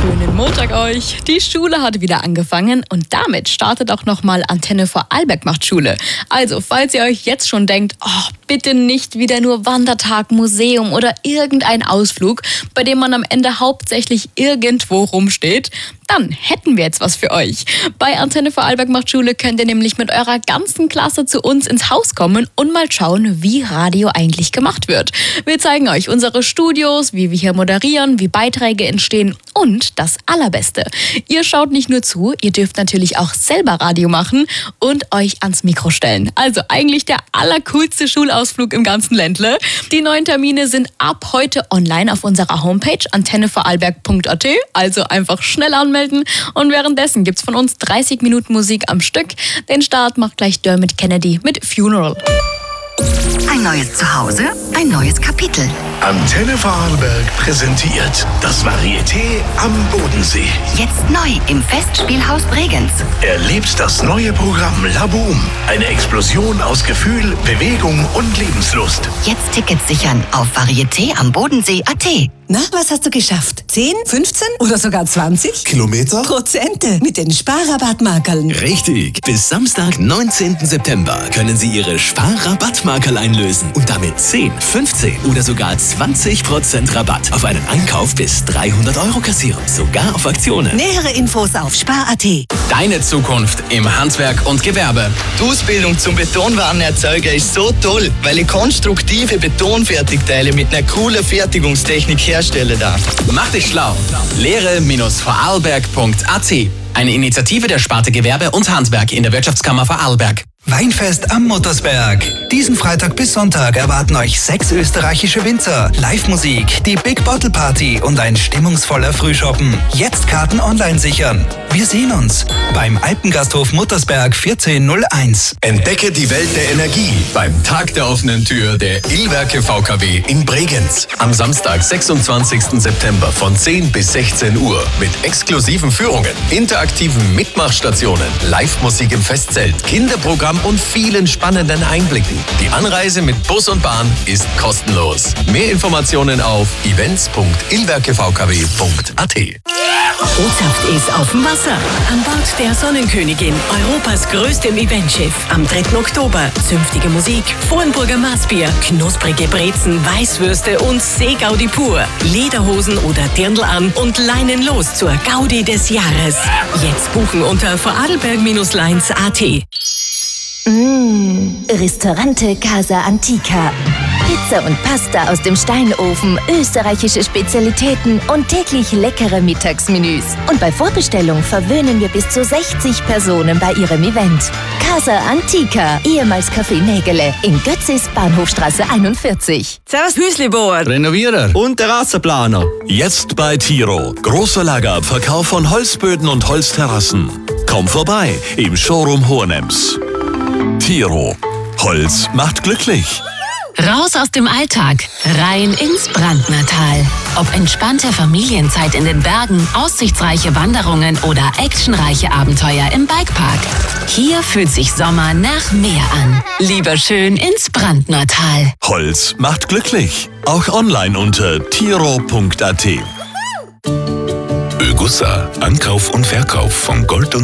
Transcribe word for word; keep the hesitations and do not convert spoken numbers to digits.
Schönen Montag euch. Die Schule hat wieder angefangen und damit startet auch nochmal Antenne Vorarlberg macht Schule. Also, falls ihr euch jetzt schon denkt, oh, bitte nicht wieder nur Wandertag, Museum oder irgendein Ausflug, bei dem man am Ende hauptsächlich irgendwo rumsteht, dann hätten wir jetzt was für euch. Bei Antenne Vorarlberg macht Schule könnt ihr nämlich mit eurer ganzen Klasse zu uns ins Haus kommen und mal schauen, wie Radio eigentlich gemacht wird. Wir zeigen euch unsere Studios, wie wir hier moderieren, wie Beiträge entstehen und das Allerbeste. Ihr schaut nicht nur zu, ihr dürft natürlich auch selber Radio machen und euch ans Mikro stellen. Also eigentlich der allercoolste Schulausflug im ganzen Ländle. Die neuen Termine sind ab heute online auf unserer Homepage antenne vorarlberg punkt a t. Also einfach schnell anmelden. Und währenddessen gibt's von uns dreißig Minuten Musik am Stück. Den Start macht gleich Dermot Kennedy mit Funeral. Ein neues Zuhause, ein neues Kapitel. Antenne Vorarlberg präsentiert das Varieté am Bodensee. Jetzt neu im Festspielhaus Bregenz. Erlebt das neue Programm La Boom. Eine Explosion aus Gefühl, Bewegung und Lebenslust. Jetzt Tickets sichern auf varieté am bodensee punkt a t. Na, was hast du geschafft? zehn, fünfzehn oder sogar zwanzig? Kilometer? Prozente mit den Sparrabattmarkerln. Richtig. Bis Samstag, neunzehnten September können Sie Ihre Sparrabattmarkerl einlösen und damit zehn, fünfzehn oder sogar zwanzig Prozent Rabatt auf einen Einkauf bis dreihundert Euro kassieren. Sogar auf Aktionen. Nähere Infos auf spar punkt a t. Deine Zukunft im Handwerk und Gewerbe. Die Ausbildung zum Betonwarenerzeuger ist so toll, weil ich konstruktive Betonfertigteile mit einer coolen Fertigungstechnik herstelle da. Mach dich schlau. lehre vorarlberg punkt a t. Eine Initiative der Sparte Gewerbe und Handwerk in der Wirtschaftskammer Vorarlberg. Weinfest am Muttersberg. Diesen Freitag bis Sonntag erwarten euch sechs österreichische Winzer, Live-Musik, die Big Bottle Party und ein stimmungsvoller Frühschoppen. Jetzt Karten online sichern. Wir sehen uns beim Alpengasthof Muttersberg vierzehn null eins. Entdecke die Welt der Energie beim Tag der offenen Tür der Illwerke V K W in Bregenz. Am Samstag, sechsundzwanzigsten September von zehn bis sechzehn Uhr mit exklusiven Führungen, interaktiven Mitmachstationen, Live-Musik im Festzelt, Kinderprogramm und vielen spannenden Einblicken. Die Anreise mit Bus und Bahn ist kostenlos. Mehr Informationen auf events punkt illwerke v k w punkt a t. Botschaft ist auf dem Wasser. An Bord der Sonnenkönigin, Europas größtem Eventschiff. Am dritten Oktober zünftige Musik, Vornburger Maßbier, knusprige Brezen, Weißwürste und Seegaudi pur. Lederhosen oder Dirndl an und leinen los zur Gaudi des Jahres. Jetzt buchen unter vorarlberg Lines punkt a t. Mmh, Ristorante Casa Antica. Pizza und Pasta aus dem Steinofen, österreichische Spezialitäten und täglich leckere Mittagsmenüs. Und bei Vorbestellung verwöhnen wir bis zu sechzig Personen bei ihrem Event. Casa Antica, ehemals Café Nägele, in Götzis, Bahnhofstraße einundvierzig. Servus Hüslibauer, Renovierer und Terrassenplaner. Jetzt bei Tiro. Großer Lagerabverkauf von Holzböden und Holzterrassen. Komm vorbei im Showroom Hohenems. Tiro. Holz macht glücklich. Raus aus dem Alltag, rein ins Brandnertal. Ob entspannte Familienzeit in den Bergen, aussichtsreiche Wanderungen oder actionreiche Abenteuer im Bikepark. Hier fühlt sich Sommer nach Meer an. Lieber schön ins Brandnertal. Holz macht glücklich. Auch online unter tiro punkt a t. Ögussa. Ankauf und Verkauf von Gold und